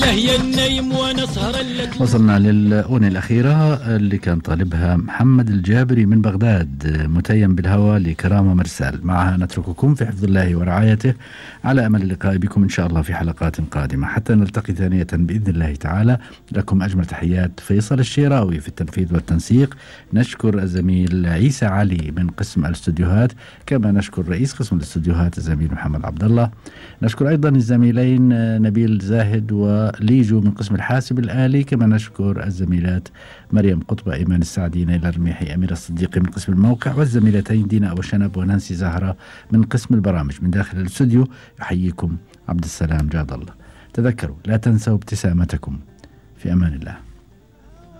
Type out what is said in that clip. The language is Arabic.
هي النايم وانا سهران لك. وصلنا للأغنية الأخيرة اللي كان طالبها محمد الجابري من بغداد، متيم بالهوى لكرامة مرسال. معها نترككم في حفظ الله ورعايته، على أمل اللقاء بكم إن شاء الله في حلقات قادمة حتى نلتقي ثانية بإذن الله تعالى. لكم أجمل تحيات فيصل الشيراوي في التنفيذ والتنسيق. نشكر الزميل عيسى علي من قسم الاستوديوهات، كما نشكر رئيس قسم الاستوديوهات الزميل محمد عبد الله. نشكر أيضا الزميلين نبيل زاهد وليجو من قسم الحاسب الآلي، كما نشكر الزميلات مريم قطبة، إيمان السعدي، نيلة الرميحي، أميرة الصديقي من قسم الموقع، والزميلتين دينا أبو شنب ونانسي زهرة من قسم البرامج. من داخل الاستوديو يحييكم عبد السلام جاد الله. تذكروا لا تنسوا ابتسامتكم. في أمان الله.